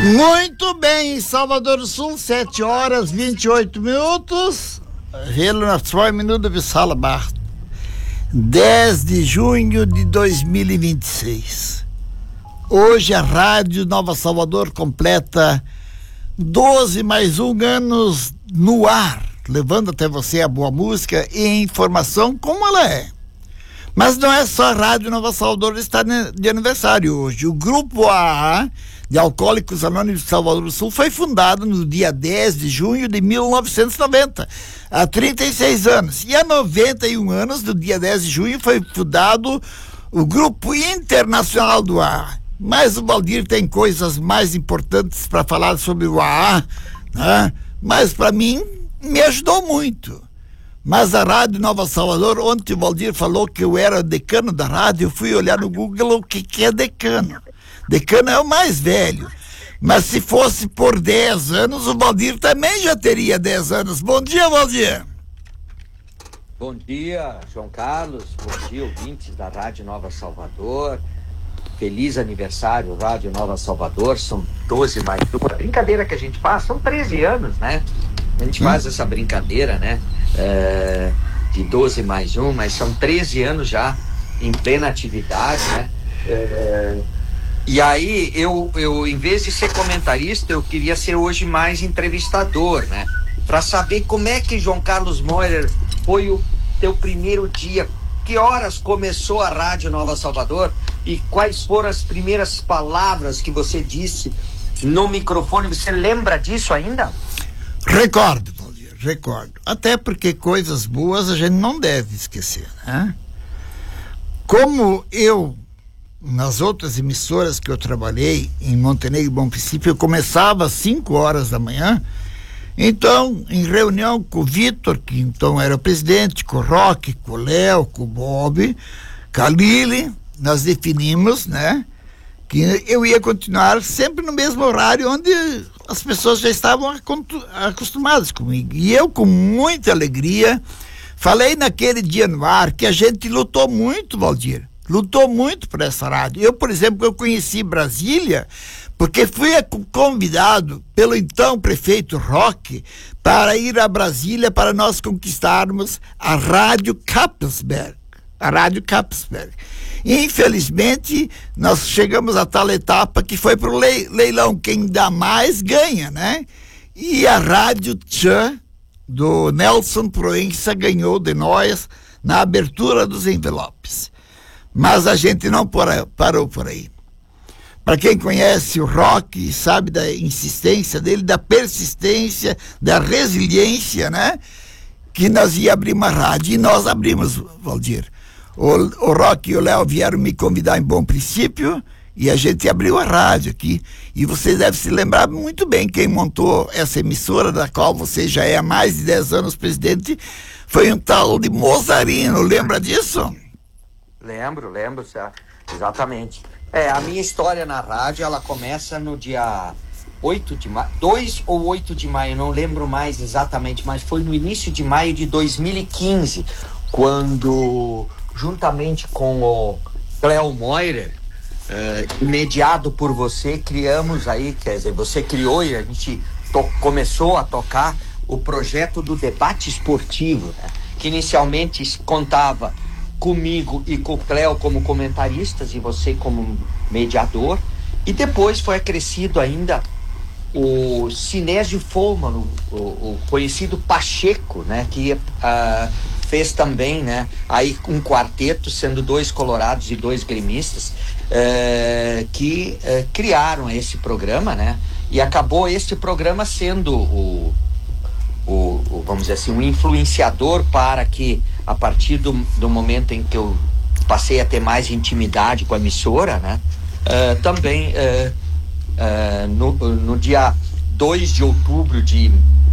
Muito bem, em Salvador do Sul, 7h28. Relação minuto de Salabart. 10 de junho de 2026. Hoje a Rádio Nova Salvador completa 12 mais 1 anos no ar, levando até você a boa música e informação como ela é. Mas não é só a Rádio Nova Salvador que está de aniversário hoje. O Grupo AA de Alcoólicos Anônimos de Salvador do Sul foi fundado no dia 10 de junho de 1990, há 36 anos. E há 91 anos, no dia 10 de junho, foi fundado o Grupo Internacional do AA. Mas o Valdir tem coisas mais importantes para falar sobre o AA, né? Mas para mim, me ajudou muito. Mas a Rádio Nova Salvador, ontem o Valdir falou que eu era decano da rádio, eu fui olhar no Google o que é decano. Decano é o mais velho. Mas se fosse por 10 anos, o Valdir também já teria 10 anos. Bom dia, Valdir. Bom dia, João Carlos. Bom dia, ouvintes da Rádio Nova Salvador. Feliz aniversário, Rádio Nova Salvador. São 12 mais 1. A brincadeira que a gente faz, são 13 anos, né? A gente faz essa brincadeira, né? De 12 mais 1, mas são 13 anos já em plena atividade, né? E aí, eu, em vez de ser comentarista, eu queria ser hoje mais entrevistador, né? Para saber como é que, João Carlos Moirer, foi o teu primeiro dia. Que horas começou a Rádio Nova Salvador e quais foram as primeiras palavras que você disse no microfone? Você lembra disso ainda? Recordo, Valdir, recordo. Até porque coisas boas a gente não deve esquecer, né? Como eu, nas outras emissoras que eu trabalhei, em Montenegro e Bom Princípio, eu começava às 5 horas da manhã. Então, em reunião com o Vitor, que então era o presidente, com o Roque, com o Léo, com o Bob, com a Lili, nós definimos, né, que eu ia continuar sempre no mesmo horário onde as pessoas já estavam acostumadas comigo. E eu, com muita alegria, falei naquele dia no ar que a gente lutou muito, Valdir. Lutou muito por essa rádio. Eu, por exemplo, eu conheci Brasília porque fui convidado pelo então prefeito Roque para ir a Brasília para nós conquistarmos a Rádio Capsberg. A Rádio Capsberg. Infelizmente, nós chegamos a tal etapa que foi para o leilão. Quem dá mais ganha, né? E a Rádio Tchan do Nelson Proença ganhou de nós na abertura dos envelopes. Mas a gente não parou por aí. Para quem conhece o Roque, sabe da insistência dele, da persistência, da resiliência, né? Que nós ia abrir uma rádio. E nós abrimos, Valdir. O Roque e o Léo vieram me convidar em Bom Princípio e a gente abriu a rádio aqui. E você deve se lembrar muito bem, quem montou essa emissora, da qual você já é há mais de 10 anos presidente, foi um tal de Mozarino. Lembra disso? Lembro, exatamente. A minha história na rádio, ela começa no dia 8 de maio, 2 ou 8 de maio, não lembro mais exatamente, mas foi no início de maio de 2015, quando, juntamente com o Cléo Moirer, mediado por você, criamos aí, quer dizer, você criou e a gente começou a tocar o projeto do debate esportivo, né? Que inicialmente contava comigo e com o Cléo como comentaristas e você como mediador, e depois foi acrescido ainda o Sinésio Folman, o conhecido Pacheco, né, que fez também, né, aí um quarteto, sendo 2 colorados e 2 gremistas, que criaram esse programa, né, e acabou este programa sendo vamos dizer assim, um influenciador para que, a partir do momento em que eu passei a ter mais intimidade com a emissora, né, também no dia 2 de outubro de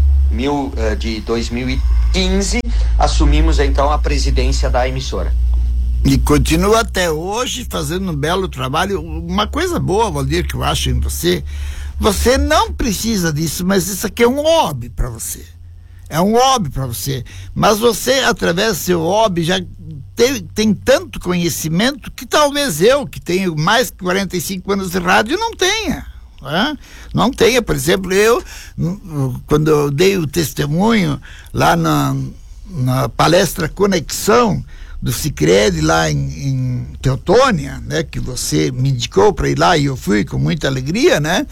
2015, assumimos então a presidência da emissora. E continua até hoje fazendo um belo trabalho. Uma coisa boa, Valdir, que eu acho em você, você não precisa disso, mas isso aqui é um hobby para você. É um hobby para você. Mas você, através do seu hobby, já tem tanto conhecimento que talvez eu, que tenho mais de 45 anos de rádio, não tenha. né? Não tenha, por exemplo, quando eu dei o testemunho lá na palestra Conexão do Sicredi lá em Teutônia, né, que você me indicou para ir lá e eu fui com muita alegria, né?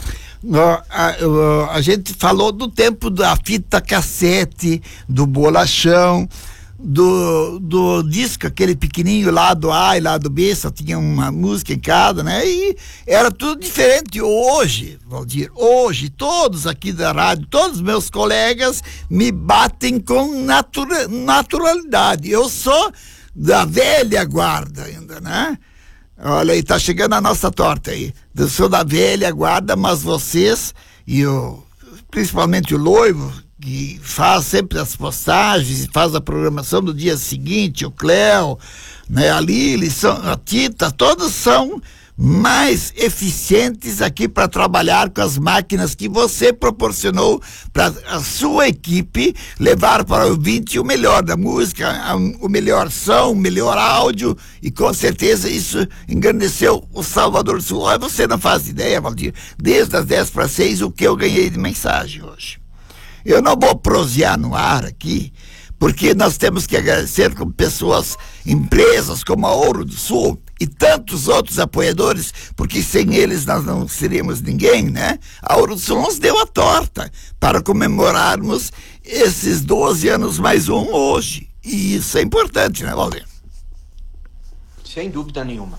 A gente falou do tempo da fita cassete, do bolachão, do disco, aquele pequenininho, lado A e lado B, só tinha uma música em cada, né? E era tudo diferente. Hoje, Valdir, hoje, todos aqui da rádio, todos os meus colegas me batem com naturalidade. Eu sou da velha guarda ainda, né? Olha aí, tá chegando a nossa torta aí. Eu sou da velha guarda, mas vocês, principalmente o Loivo, que faz sempre as postagens, faz a programação do dia seguinte, o Cléo, né, a Lili, a Tita, todos são mais eficientes aqui para trabalhar com as máquinas que você proporcionou para a sua equipe levar para o ouvinte o melhor da música, o melhor som, o melhor áudio, e com certeza isso engrandeceu o Salvador Sul. Você não faz ideia, Valdir, desde as 10:06 o que eu ganhei de mensagem hoje. Eu não vou prosear no ar aqui, porque nós temos que agradecer com pessoas, empresas como a Ouro do Sul e tantos outros apoiadores, porque sem eles nós não seríamos ninguém, né? A Ouro do Sul nos deu a torta para comemorarmos esses 12 anos mais um hoje. E isso é importante, né, Valdir? Sem dúvida nenhuma.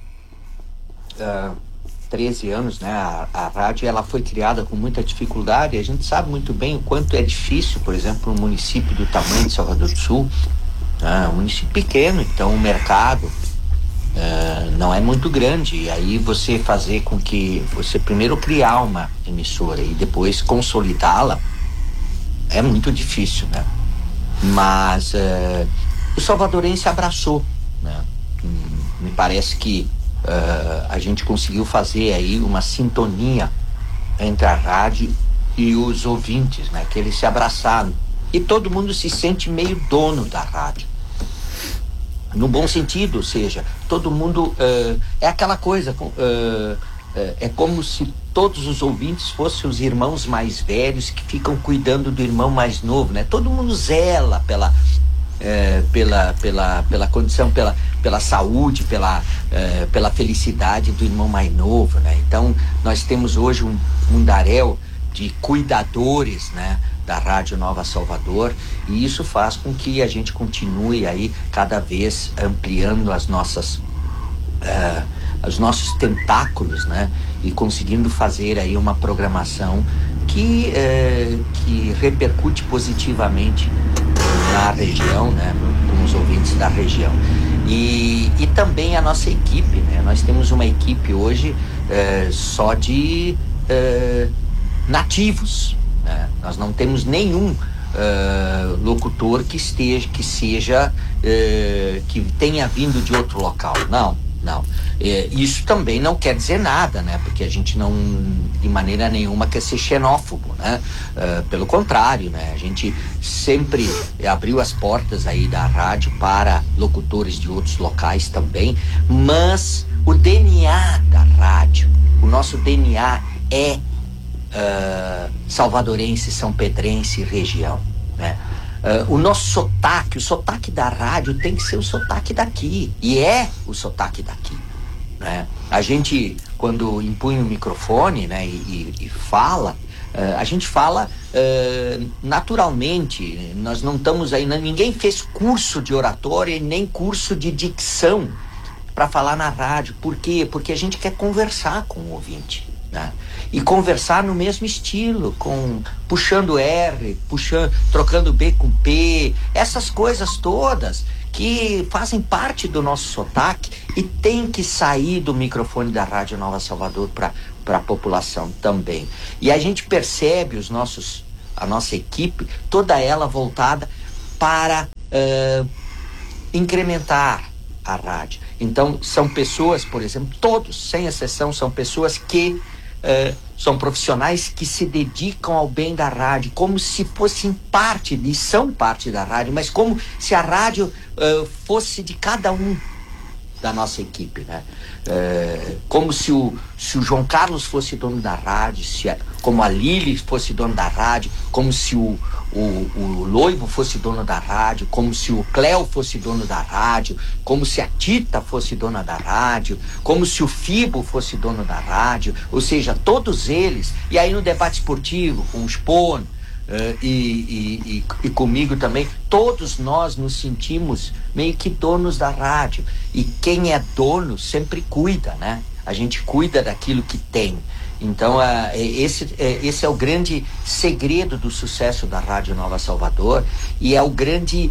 13 anos, né? A rádio, ela foi criada com muita dificuldade. A gente sabe muito bem o quanto é difícil, por exemplo, um município do tamanho de Salvador do Sul, um município pequeno, então o mercado não é muito grande, e aí você fazer com que você primeiro criar uma emissora e depois consolidá-la é muito difícil, né? Mas o salvadorense abraçou, né? Me parece que a gente conseguiu fazer aí uma sintonia entre a rádio e os ouvintes, né? Que eles se abraçaram e todo mundo se sente meio dono da rádio, no bom sentido, ou seja, todo mundo é aquela coisa, é como se todos os ouvintes fossem os irmãos mais velhos que ficam cuidando do irmão mais novo, né? Todo mundo zela pela condição, pela saúde, pela felicidade do irmão mais novo, né? Então nós temos hoje um mundaréu de cuidadores, né, da Rádio Nova Salvador, e isso faz com que a gente continue aí cada vez ampliando os nossos tentáculos, né, e conseguindo fazer aí uma programação que repercute positivamente na região, né, com os ouvintes da região. E também a nossa equipe, né? Nós temos uma equipe hoje só de nativos, né? Nós não temos nenhum locutor que tenha vindo de outro local. Não. Isso também não quer dizer nada, né? Porque a gente não, de maneira nenhuma, quer ser xenófobo, né? Pelo contrário, né? A gente sempre abriu as portas aí da rádio para locutores de outros locais também, mas o DNA da rádio, o nosso DNA é salvadorense, são pedrense e região, né? O nosso sotaque, o sotaque da rádio tem que ser o sotaque daqui, e é o sotaque daqui, né? A gente, quando impunha o microfone, né, e fala, a gente fala naturalmente. Nós não estamos aí, ninguém fez curso de oratória e nem curso de dicção para falar na rádio. Por quê? Porque a gente quer conversar com o ouvinte, né? E conversar no mesmo estilo, puxando R, trocando B com P, essas coisas todas que fazem parte do nosso sotaque e tem que sair do microfone da Rádio Nova Salvador para a população também. E a gente percebe a nossa equipe, toda ela voltada para incrementar a rádio. Então são pessoas, por exemplo, todos, sem exceção, são pessoas que são profissionais que se dedicam ao bem da rádio, como se fossem são parte da rádio, mas como se a rádio fosse de cada um, da nossa equipe, né? Como se o João Carlos fosse dono da rádio, como a Lili fosse dono da rádio, como se o Loibo fosse dono da rádio, como se o Cléo fosse dono da rádio, como se a Tita fosse dona da rádio, como se o Fibo fosse dono da rádio, ou seja, todos eles. E aí no debate esportivo, com o Spohn, e comigo também, todos nós nos sentimos meio que donos da rádio, e quem é dono sempre cuida, né? A gente cuida daquilo que tem. Então esse é o grande segredo do sucesso da Rádio Nova Salvador, e é o grande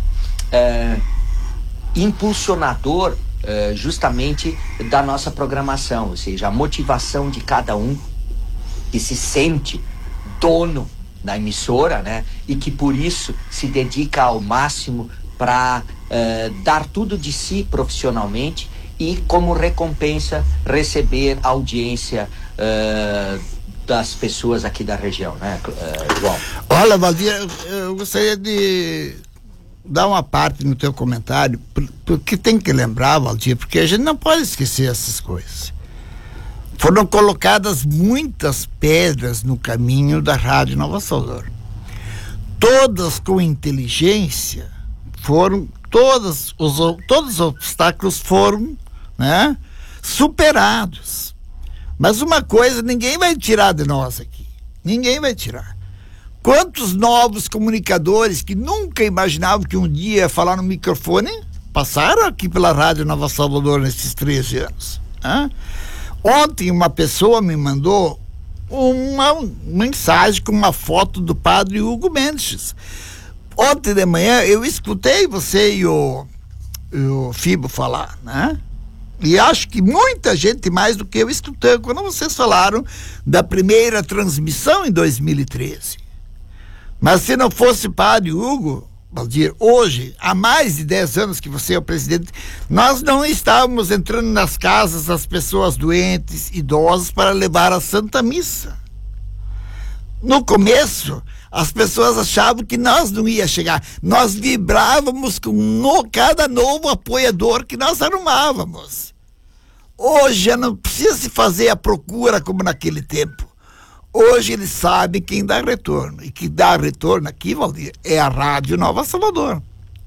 impulsionador justamente da nossa programação, ou seja, a motivação de cada um que se sente dono da emissora, né? E que por isso se dedica ao máximo para dar tudo de si profissionalmente e como recompensa receber a audiência das pessoas aqui da região, né, João? Olha, Valdir, eu gostaria de dar uma parte no teu comentário, porque tem que lembrar, Valdir, porque a gente não pode esquecer essas coisas. Foram colocadas muitas pedras no caminho da Rádio Nova Salvador. Todas com inteligência todos os obstáculos foram, né, superados. Mas uma coisa ninguém vai tirar de nós aqui. Ninguém vai tirar. Quantos novos comunicadores que nunca imaginavam que um dia ia falar no microfone passaram aqui pela Rádio Nova Salvador nesses 13 anos, né? Ontem uma pessoa me mandou uma mensagem com uma foto do padre Hugo Mendes. Ontem de manhã eu escutei você e o Fibo falar, né? E acho que muita gente mais do que eu escutei quando vocês falaram da primeira transmissão em 2013. Mas se não fosse o padre Hugo, Valdir, hoje, há mais de 10 anos que você é o presidente, nós não estávamos entrando nas casas das pessoas doentes, idosas, para levar a Santa Missa. No começo, as pessoas achavam que nós não ia chegar. Nós vibrávamos com cada novo apoiador que nós arrumávamos. Hoje já não precisa se fazer a procura como naquele tempo. Hoje eles sabem quem dá retorno. E quem dá retorno aqui, Valdir, é a Rádio Nova Salvador.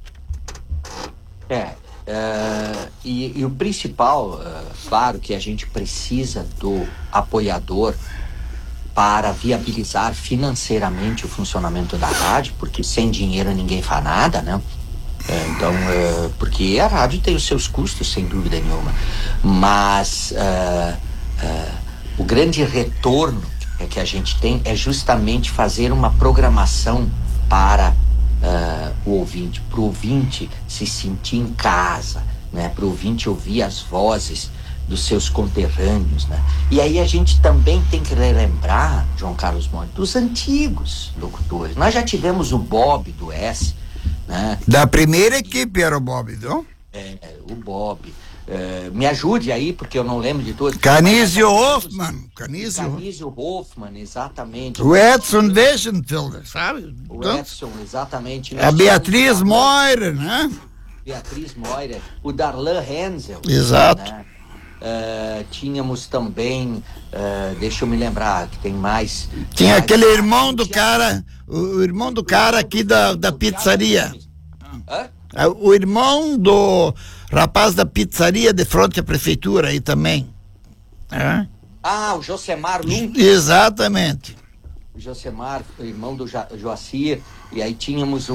E o principal, claro que a gente precisa do apoiador para viabilizar financeiramente o funcionamento da rádio, porque sem dinheiro ninguém faz nada, né? Porque a rádio tem os seus custos, sem dúvida nenhuma. Mas o grande retorno que a gente tem é justamente fazer uma programação para o ouvinte, para o ouvinte se sentir em casa, né? Para o ouvinte ouvir as vozes dos seus conterrâneos, né? E aí a gente também tem que relembrar, João Carlos Monte, dos antigos locutores. Nós já tivemos o Bob do S, né? Da primeira equipe era o Bob, não? O Bob. Me ajude aí, porque eu não lembro de todos. Canísio Hoffmann. Canísio Hoffmann, exatamente. O Edson Weschenfelder, sabe? O Edson, exatamente. A Beatriz Moira, né? Beatriz Moira. O Darlan Hensel. Exato. Né? Tínhamos também, deixa eu me lembrar, que tem mais. Tinha aquele irmão do cara, o irmão do cara aqui da pizzaria. O irmão do rapaz da pizzaria de frente à prefeitura aí também. O Josemar Lund. Exatamente. O Josemar, irmão do Joacir. E aí tínhamos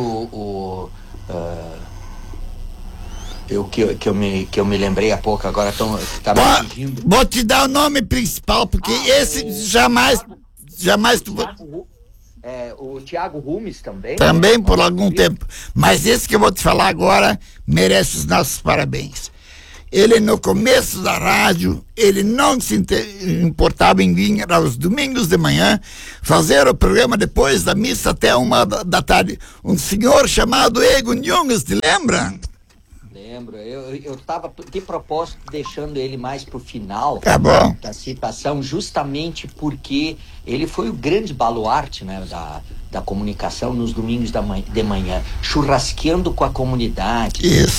que eu me lembrei há pouco, agora tá me fugindo. Vou te dar o nome principal, porque esse jamais tu... o Thiago Rumes também. Também, né? Por algum tempo. Mas esse que eu vou te falar agora merece os nossos parabéns. Ele, no começo da rádio, ele não se importava em vir aos domingos de manhã fazer o programa depois da missa até 1 da tarde. Um senhor chamado Egon Jungs, te lembra? Lembro, eu estava de propósito deixando ele mais pro final da citação, justamente porque ele foi o grande baluarte, né, da comunicação nos domingos de manhã, churrasqueando com a comunidade. Isso. Né?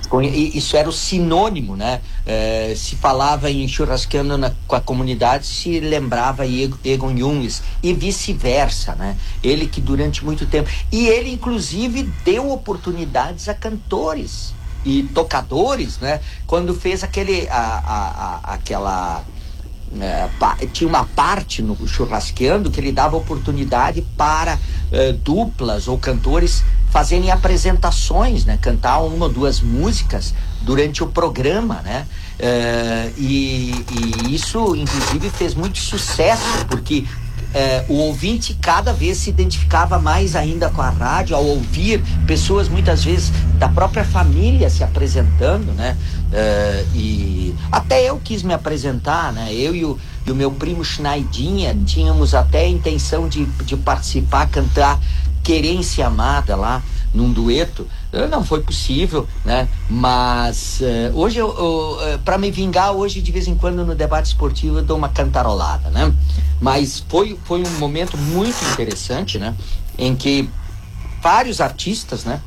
Isso era o sinônimo, né? Se falava em churrascando com a comunidade, se lembrava Egon Junges e vice-versa, né? Ele que durante muito tempo... E ele, inclusive, deu oportunidades a cantores e tocadores, né? Quando fez aquela... tinha uma parte no Churrasqueando que ele dava oportunidade para duplas ou cantores fazerem apresentações, né? Cantar uma ou duas músicas durante o programa, né? E isso, inclusive, fez muito sucesso, porque o ouvinte cada vez se identificava mais ainda com a rádio ao ouvir pessoas, muitas vezes, da própria família se apresentando, né? E até eu quis me apresentar, né? Eu e o meu primo Schneidinha tínhamos até a intenção de participar, cantar Querência Amada lá num dueto. Não foi possível, né? Mas hoje para me vingar, hoje de vez em quando no debate esportivo eu dou uma cantarolada, né? Mas foi um momento muito interessante, né? Em que vários artistas, né?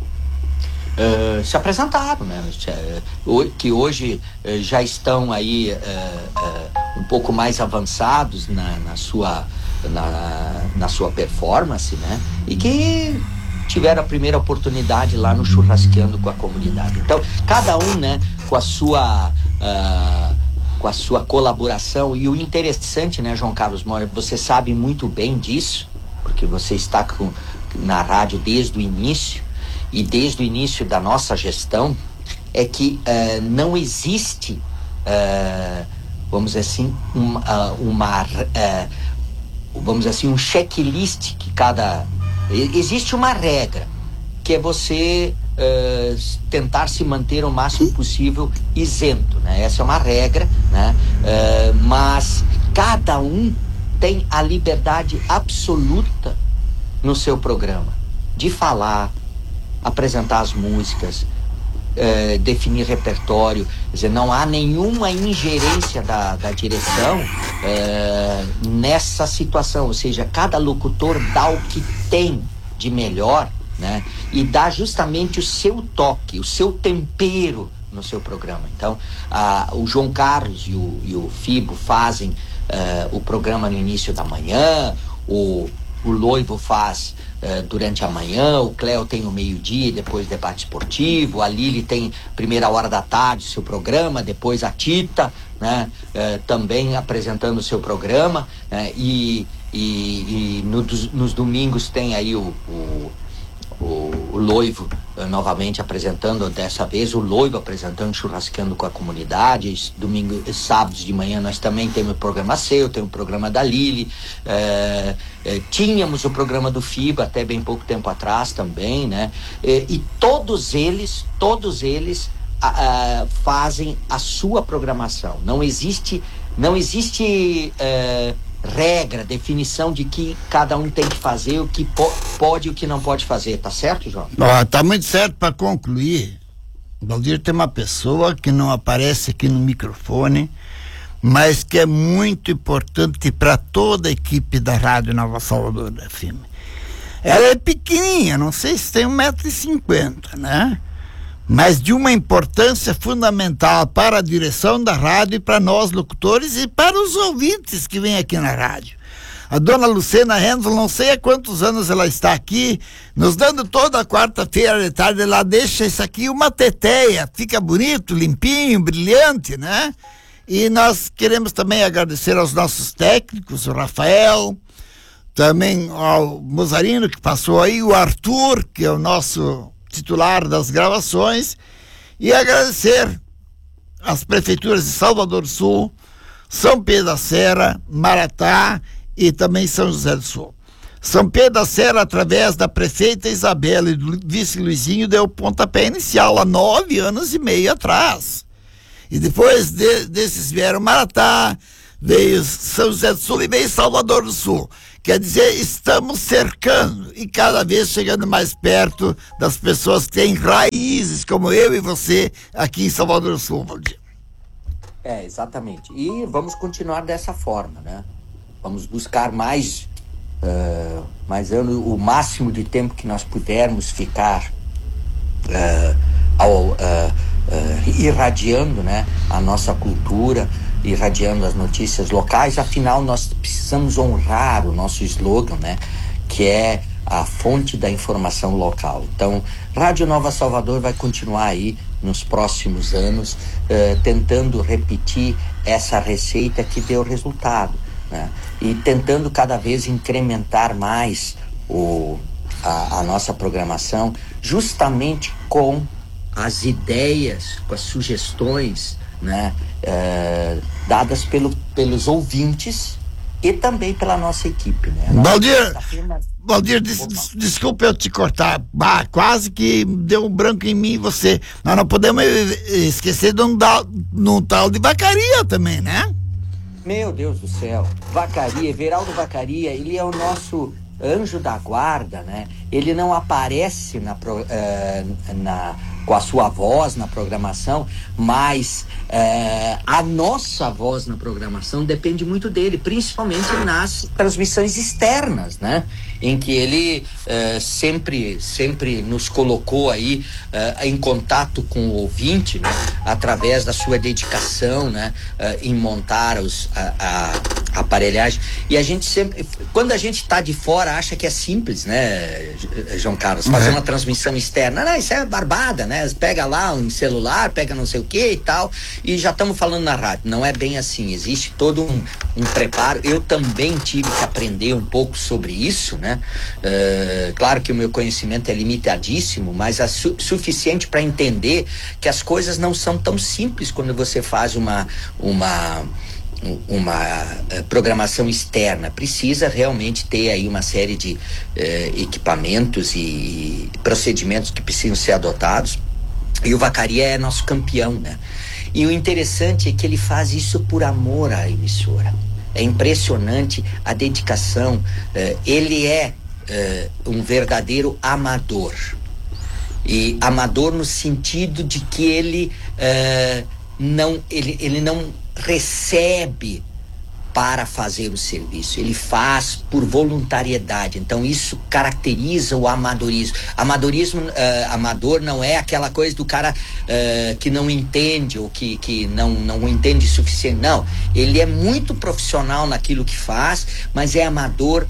Se apresentaram, né? Que hoje já estão aí um pouco mais avançados na sua performance, né? E que tiveram a primeira oportunidade lá no Churrasqueando com a comunidade. Então, cada um, né, com a sua colaboração. E o interessante, né, João Carlos Moura, você sabe muito bem disso, porque você está na rádio desde o início, e desde o início da nossa gestão, é que não existe, vamos dizer assim, vamos dizer assim, um checklist que existe uma regra, que é você tentar se manter o máximo possível isento, né? Essa é uma regra, né? Mas cada um tem a liberdade absoluta no seu programa de falar, apresentar as músicas, definir repertório. Quer dizer, não há nenhuma ingerência da direção nessa situação, ou seja, cada locutor dá o que tem de melhor, né? E dá justamente o seu toque, o seu tempero no seu programa. Então, o João Carlos e o Fibo fazem o programa no início da manhã, o Loivo faz durante a manhã, o Cléo tem o meio-dia e depois debate esportivo, a Lili tem primeira hora da tarde seu programa, depois a Tita, né, também apresentando o seu programa, né, e nos domingos tem aí o Loivo novamente apresentando, dessa vez o Loivo apresentando Churrasqueando com a comunidade. Domingo e sábados de manhã nós também temos o programa seu, tem o programa da Lili, tínhamos o programa do FIBA até bem pouco tempo atrás também, né? E todos eles fazem a sua programação. Não existe regra, definição de que cada um tem que fazer, o que pode e o que não pode fazer, tá certo, João? Tá muito certo. Para concluir, Valdir, tem uma pessoa que não aparece aqui no microfone, mas que é muito importante para toda a equipe da Rádio Nova Salvador da FM. Ela é pequenininha, não sei se tem 1,50 m, né? Mas de uma importância fundamental para a direção da rádio e para nós locutores e para os ouvintes que vêm aqui na rádio. A dona Lucena Hensel, não sei há quantos anos ela está aqui, nos dando toda quarta-feira de tarde. Ela deixa isso aqui uma teteia, fica bonito, limpinho, brilhante, né? E nós queremos também agradecer aos nossos técnicos, o Rafael, também ao Mozarino que passou aí, o Arthur, que é o nosso titular das gravações, e agradecer às prefeituras de Salvador do Sul, São Pedro da Serra, Maratá e também São José do Sul. São Pedro da Serra, através da prefeita Isabela e do vice Luizinho, deu o pontapé inicial há 9 anos e meio atrás. E depois desses vieram Maratá, veio São José do Sul e veio Salvador do Sul. Quer dizer, estamos cercando e cada vez chegando mais perto das pessoas que têm raízes, como eu e você, aqui em Salvador do Sul. Exatamente. E vamos continuar dessa forma, né? Vamos buscar mais anos, o máximo de tempo que nós pudermos ficar irradiando, né, a nossa cultura, irradiando as notícias locais. Afinal, nós precisamos honrar o nosso slogan, né, que é a fonte da informação local. Então, Rádio Nova Salvador vai continuar aí nos próximos anos, tentando repetir essa receita que deu resultado, né, e tentando cada vez incrementar mais a nossa programação, justamente com as ideias, com as sugestões, né, dadas pelos ouvintes e também pela nossa equipe, né? Valdir, desculpa eu te cortar, quase que deu um branco em mim e você. Nós não podemos esquecer de um tal de Vacaria também, né? Meu Deus do céu, Vacaria, Everaldo Vacaria, ele é o nosso anjo da guarda, né? Ele não aparece com a sua voz na programação, mas a nossa voz na programação depende muito dele, principalmente nas transmissões externas, né? Em que ele sempre nos colocou aí em contato com o ouvinte, né? Através da sua dedicação, né? Em montar a aparelhagem. E a gente sempre, quando a gente está de fora, acha que é simples, né, João Carlos, fazer uma transmissão externa. Não, isso é barbada, né? Pega lá um celular, pega não sei o que e tal, e já estamos falando na rádio. Não é bem assim, existe todo um preparo. Eu também tive que aprender um pouco sobre isso, né? Claro que o meu conhecimento é limitadíssimo, mas é suficiente para entender que as coisas não são tão simples quando você faz uma programação externa. Precisa realmente ter aí uma série de equipamentos e procedimentos que precisam ser adotados, e o Vacaria é nosso campeão, né? E o interessante é que ele faz isso por amor à emissora. É impressionante a dedicação. Ele é um verdadeiro amador, e amador no sentido de que ele não recebe para fazer o serviço, ele faz por voluntariedade. Então isso caracteriza o amadorismo. Amador não é aquela coisa do cara que não entende ou que não entende o suficiente. Não, ele é muito profissional naquilo que faz, mas é amador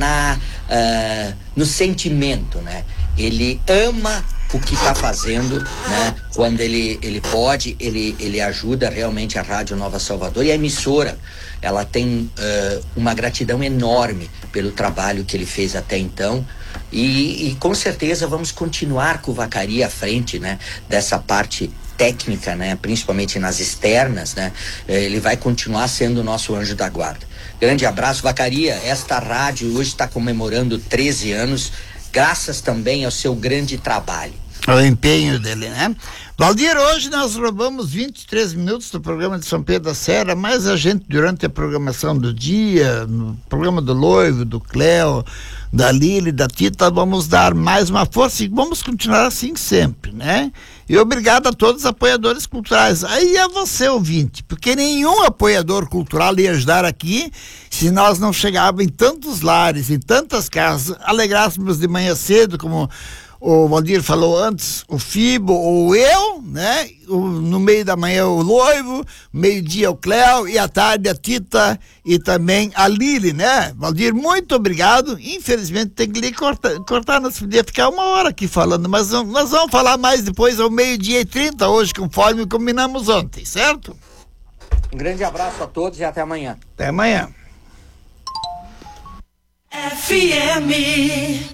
no sentimento, né? Ele ama o que está fazendo, né? Quando ele pode, ele ajuda realmente a Rádio Nova Salvador, e a emissora, ela tem uma gratidão enorme pelo trabalho que ele fez até então, e com certeza vamos continuar com o Vacaria à frente, né? Dessa parte técnica, né? Principalmente nas externas, né? Ele vai continuar sendo o nosso anjo da guarda. Grande abraço, Vacaria. Esta rádio hoje está comemorando 13 anos, graças também ao seu grande trabalho. O empenho dele, né? Valdir, hoje nós roubamos 23 minutos do programa de São Pedro da Serra, mas a gente, durante a programação do dia, no programa do Loivo, do Cléo, da Lili, da Tita, vamos dar mais uma força e vamos continuar assim sempre, né? E obrigado a todos os apoiadores culturais. Aí é você, ouvinte, porque nenhum apoiador cultural ia ajudar aqui se nós não chegávamos em tantos lares, em tantas casas, alegrássemos de manhã cedo, como o Valdir falou antes, o Fibo ou eu, né? No meio da manhã o Loivo, meio-dia o Cléo e à tarde a Tita e também a Lili, né? Valdir, muito obrigado. Infelizmente tem que lhe cortar, nós podíamos ficar uma hora aqui falando, mas nós vamos falar mais depois ao 12:30 hoje, conforme combinamos ontem, certo? Um grande abraço a todos e até amanhã. Até amanhã. FM.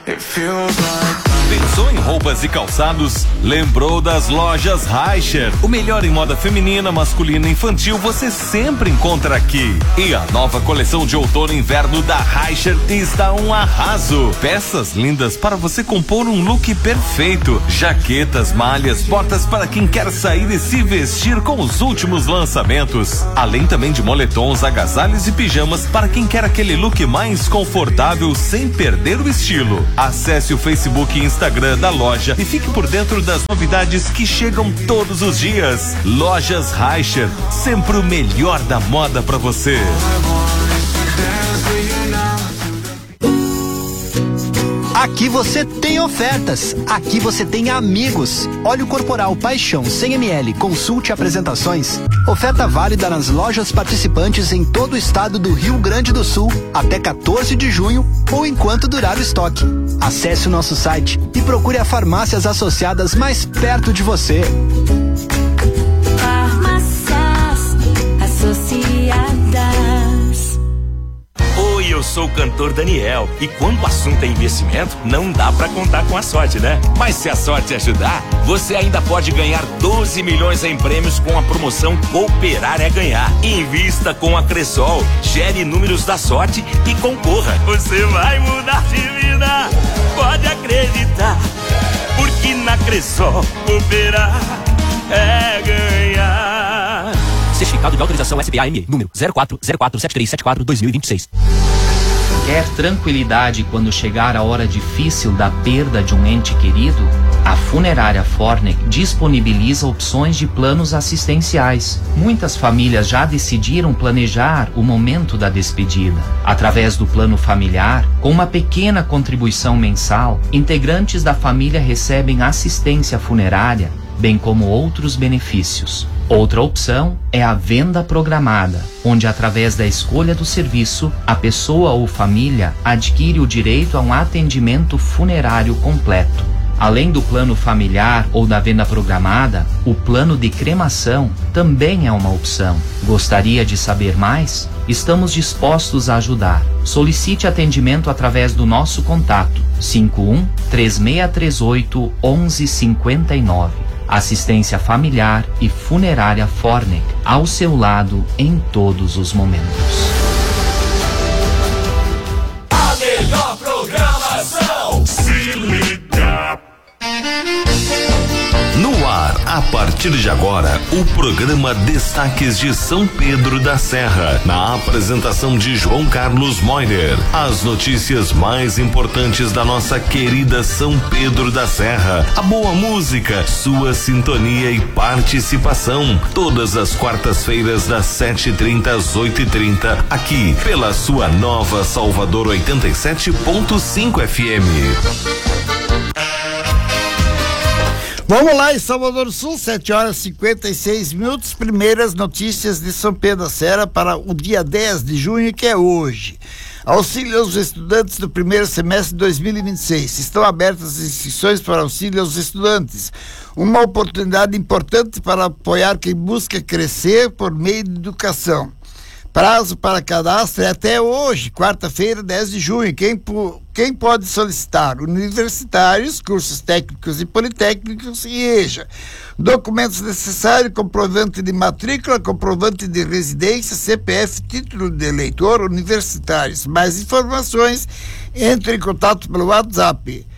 Pensou em roupas e calçados? Lembrou das lojas Reicher. O melhor em moda feminina, masculina e infantil você sempre encontra aqui. E a nova coleção de outono e inverno da Reicher está um arraso. Peças lindas para você compor um look perfeito. Jaquetas, malhas, botas para quem quer sair e se vestir com os últimos lançamentos. Além também de moletons, agasalhos e pijamas para quem quer aquele look mais confortável sem perder o estilo. Acesse o Facebook e Instagram da loja e fique por dentro das novidades que chegam todos os dias. Lojas Reicher, sempre o melhor da moda para você. Aqui você tem ofertas, aqui você tem amigos. Óleo corporal Paixão 100 ml, consulte apresentações. Oferta válida nas lojas participantes em todo o estado do Rio Grande do Sul até 14 de junho ou enquanto durar o estoque. Acesse o nosso site e procure a farmácias associadas mais perto de você. Farmácias associadas. Oi, eu sou o cantor Daniel e quando o assunto é investimento, não dá pra contar com a sorte, né? Mas se a sorte ajudar, você ainda pode ganhar 12 milhões em prêmios com a promoção Cooperar é Ganhar. Invista com a Cressol, gere números da sorte e concorra. Você vai mudar de vida, pode acreditar, porque na Cressol cooperar é ganhar. Certificado de autorização SBAME, número 04047374-2026. Quer tranquilidade quando chegar a hora difícil da perda de um ente querido? A Funerária Fornec disponibiliza opções de planos assistenciais. Muitas famílias já decidiram planejar o momento da despedida. Através do plano familiar, com uma pequena contribuição mensal, integrantes da família recebem assistência funerária, bem como outros benefícios. Outra opção é a venda programada, onde através da escolha do serviço, a pessoa ou família adquire o direito a um atendimento funerário completo. Além do plano familiar ou da venda programada, o plano de cremação também é uma opção. Gostaria de saber mais? Estamos dispostos a ajudar. Solicite atendimento através do nosso contato 51-3638-1159. Assistência familiar e funerária Fornec, ao seu lado em todos os momentos. A melhor programação se liga. No ar, a partir de agora, o programa Destaques de São Pedro da Serra, na apresentação de João Carlos Moiner. As notícias mais importantes da nossa querida São Pedro da Serra, a boa música, sua sintonia e participação, todas as quartas-feiras das 7h30 às 8h30, aqui pela sua nova Salvador 87.5 FM. Vamos lá, em Salvador do Sul, 7h56. Primeiras notícias de São Pedro da Serra para o dia 10 de junho, que é hoje. Auxílio aos estudantes do primeiro semestre de 2026. Estão abertas as inscrições para auxílio aos estudantes. Uma oportunidade importante para apoiar quem busca crescer por meio de educação. Prazo para cadastro é até hoje, quarta-feira, 10 de junho. Quem pode solicitar? Universitários, cursos técnicos e politécnicos e EJA. Documentos necessários: comprovante de matrícula, comprovante de residência, CPF, título de eleitor, universitários. Mais informações, entre em contato pelo WhatsApp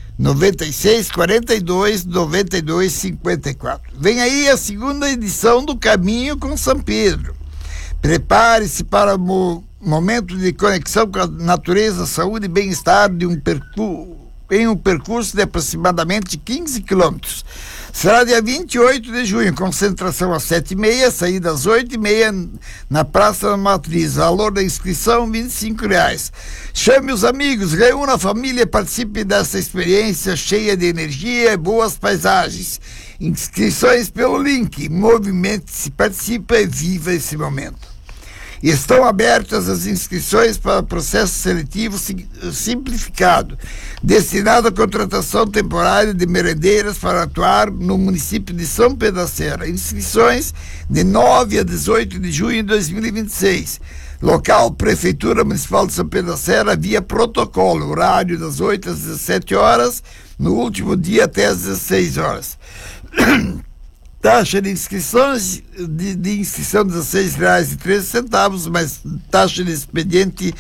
9642-9254. Vem aí a segunda edição do Caminho com São Pedro. Prepare-se para o momento de conexão com a natureza, saúde e bem-estar em um percurso de aproximadamente 15 quilômetros. Será dia 28 de junho, concentração às 7h30, saída às 8h30 na Praça da Matriz. Valor da inscrição R$25. Chame os amigos, reúna a família e participe dessa experiência cheia de energia e boas paisagens. Inscrições pelo link. Movimente-se, participa e viva esse momento. Estão abertas as inscrições para processo seletivo simplificado, destinado à contratação temporária de merendeiras para atuar no município de São Pedro da Serra. Inscrições de 9 a 18 de junho de 2026. Local: Prefeitura Municipal de São Pedro da Serra, via protocolo, horário das 8 às 17 horas, no último dia até às 16 horas. Taxa de inscrições de inscrição R$16,13, mas taxa de expediente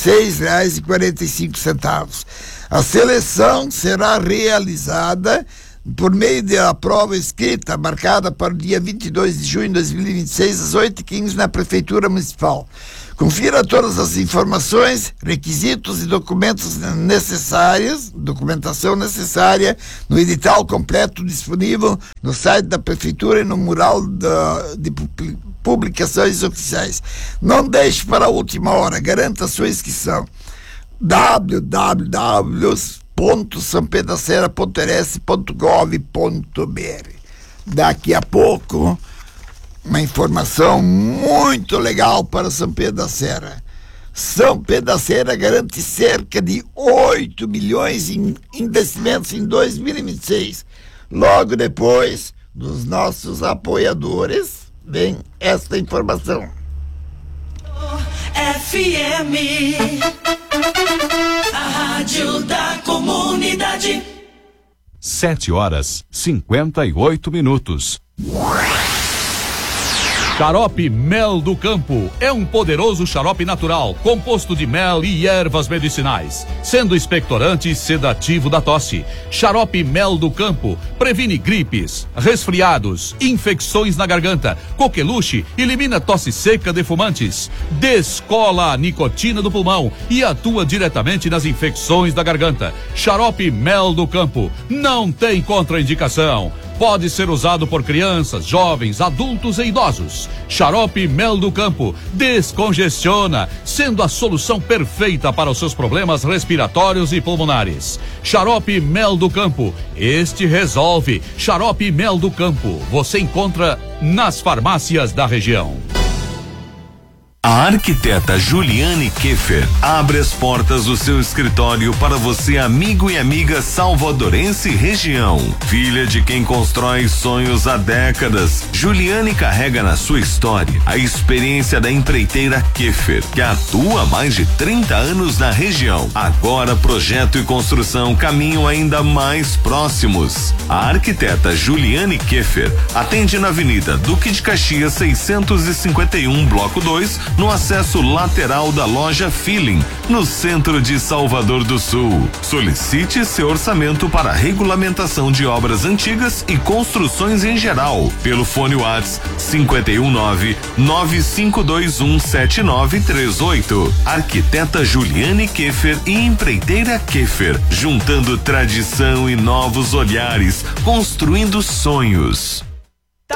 R$6,45. A seleção será realizada por meio da prova escrita, marcada para o dia 22 de junho de 2026, às 8h15, na Prefeitura Municipal. Confira todas as informações, requisitos e documentação necessária no edital completo disponível no site da Prefeitura e no mural de publicações oficiais. Não deixe para a última hora, garanta a sua inscrição. www.sp www.sampedacera.rs.gov.br. Daqui a pouco, uma informação muito legal para São Pedro da Serra. São Pedro da Serra garante cerca de 8 milhões em investimentos em 2026. Logo depois dos nossos apoiadores, vem esta informação. FM, a rádio da comunidade. 7h58. Xarope Mel do Campo é um poderoso xarope natural, composto de mel e ervas medicinais, sendo expectorante e sedativo da tosse. Xarope Mel do Campo previne gripes, resfriados, infecções na garganta, coqueluche, elimina tosse seca de fumantes, descola a nicotina do pulmão e atua diretamente nas infecções da garganta. Xarope Mel do Campo não tem contraindicação. Pode ser usado por crianças, jovens, adultos e idosos. Xarope Mel do Campo descongestiona, sendo a solução perfeita para os seus problemas respiratórios e pulmonares. Xarope Mel do Campo, este resolve. Xarope Mel do Campo, você encontra nas farmácias da região. A arquiteta Juliane Keffer abre as portas do seu escritório para você, amigo e amiga salvadorense e região. Filha de quem constrói sonhos há décadas, Juliane carrega na sua história a experiência da empreiteira Keffer, que atua há mais de 30 anos na região. Agora, projeto e construção caminham ainda mais próximos. A arquiteta Juliane Keffer atende na Avenida Duque de Caxias 651, Bloco 2, no acesso lateral da loja Feeling, no centro de Salvador do Sul. Solicite seu orçamento para regulamentação de obras antigas e construções em geral, pelo fone WhatsApp 519-9521-7938. Arquiteta Juliane Keffer e empreiteira Keffer, juntando tradição e novos olhares, construindo sonhos.